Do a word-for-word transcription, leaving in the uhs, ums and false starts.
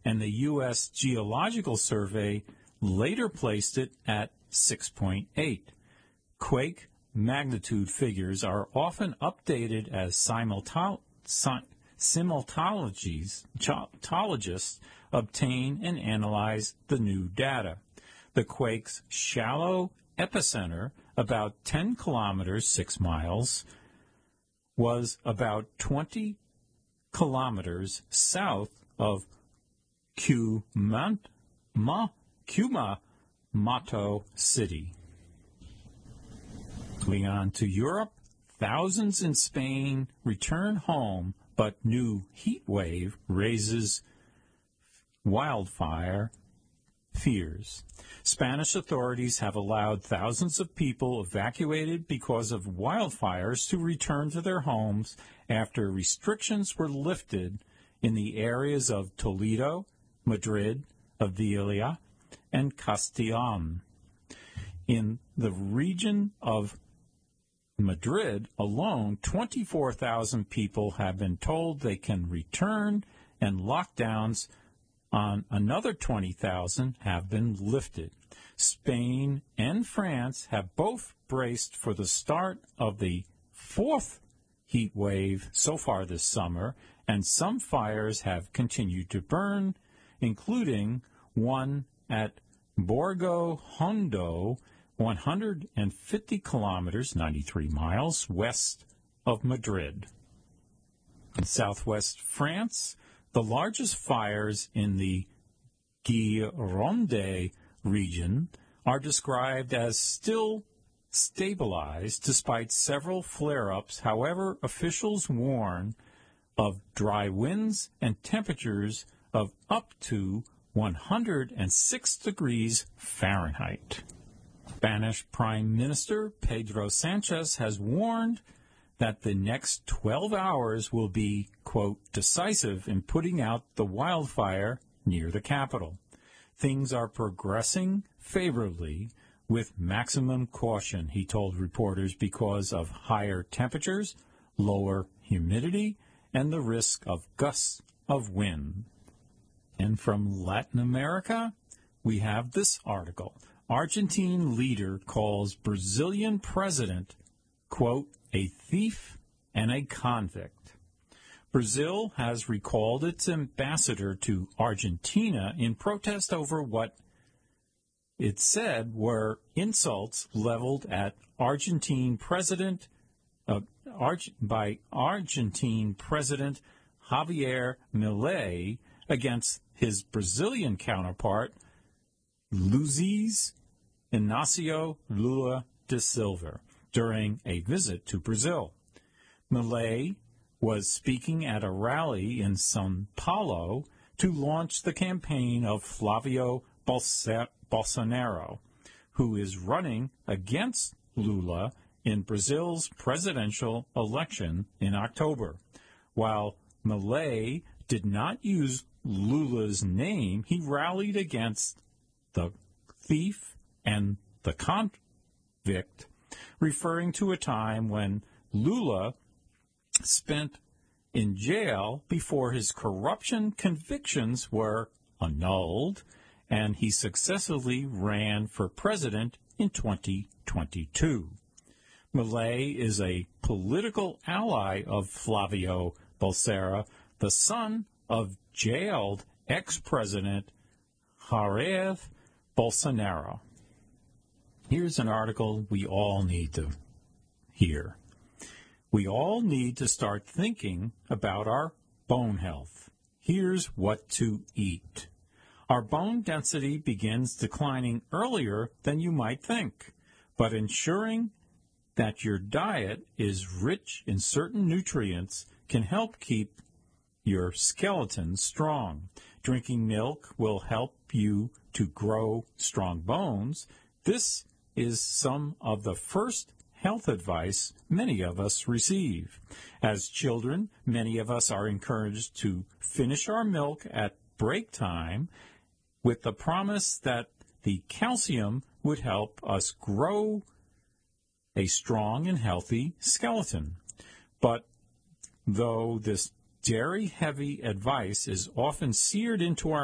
and the U S Geological Survey later placed it at six point eight. Quake magnitude figures are often updated as simultol- si- simultologies, simultologists obtain and analyze the new data. The quake's shallow epicenter, about ten kilometers, six miles, was about twenty kilometers south of Kumamoto City. Moving on to Europe, thousands in Spain return home, but new heat wave raises wildfire fears. Spanish authorities have allowed thousands of people evacuated because of wildfires to return to their homes after restrictions were lifted in the areas of Toledo, Madrid, Avila, and Castellón. In the region of Madrid alone, twenty-four thousand people have been told they can return, and lockdowns on another twenty thousand have been lifted. Spain and France have both braced for the start of the fourth heat wave so far this summer, and some fires have continued to burn, including one at Borgo Hondo, one hundred fifty kilometers, ninety-three miles, west of Madrid. In southwest France, the largest fires in the Gironde region are described as still stabilized despite several flare-ups. However, officials warn of dry winds and temperatures of up to one hundred six degrees Fahrenheit. Spanish Prime Minister Pedro Sanchez has warned that the next twelve hours will be, quote, decisive in putting out the wildfire near the capital. Things are progressing favorably with maximum caution, he told reporters, because of higher temperatures, lower humidity, and the risk of gusts of wind. And from Latin America, we have this article. Argentine leader calls Brazilian president, quote, a thief and a convict. Brazil has recalled its ambassador to Argentina in protest over what it said were insults leveled at Argentine President uh, Arge- by Argentine President Javier Milei against his Brazilian counterpart, Luiz Inácio Lula da Silva, during a visit to Brazil. Milei was speaking at a rally in São Paulo to launch the campaign of Flavio Bolsonaro, who is running against Lula in Brazil's presidential election in October. While Milei did not use Lula's name, he rallied against the thief and the convict, referring to a time when Lula spent in jail before his corruption convictions were annulled, and he successfully ran for president in twenty twenty-two. Milei is a political ally of Flavio Bolsonaro, the son of jailed ex-president Jair Bolsonaro. Here's an article we all need to hear. We all need to start thinking about our bone health. Here's what to eat. Our bone density begins declining earlier than you might think, but ensuring that your diet is rich in certain nutrients can help keep your skeleton strong. Drinking milk will help you to grow strong bones. This is some of the first health advice many of us receive. As children, many of us are encouraged to finish our milk at break time with the promise that the calcium would help us grow a strong and healthy skeleton. But though this dairy-heavy advice is often seared into our